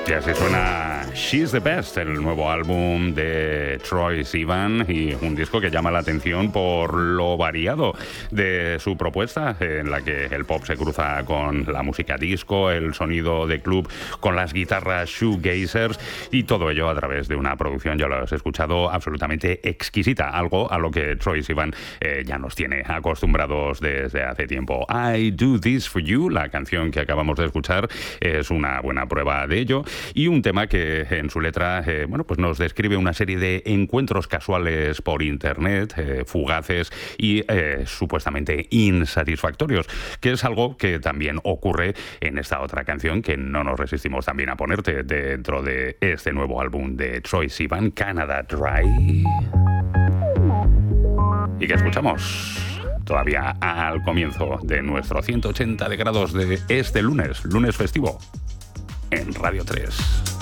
Y así suena She's the Best, el nuevo álbum de Troye Sivan, y un disco que llama la atención por lo variado de su propuesta, en la que el pop se cruza con la música disco, el sonido de club con las guitarras shoegazers, y todo ello a través de una producción, ya lo has escuchado, absolutamente exquisita, algo a lo que Troye Sivan ya nos tiene acostumbrados desde hace tiempo. I Do This For You, la canción que acabamos de escuchar, es una buena prueba de ello, y un tema que en su letra pues nos describe una serie de encuentros casuales por internet, fugaces y supuestamente insatisfactorios, que es algo que también ocurre en esta otra canción que no nos resistimos también a ponerte dentro de este nuevo álbum de Troye Sivan, Canada Dry, y que escuchamos todavía al comienzo de nuestro 180 grados de este lunes festivo en Radio 3.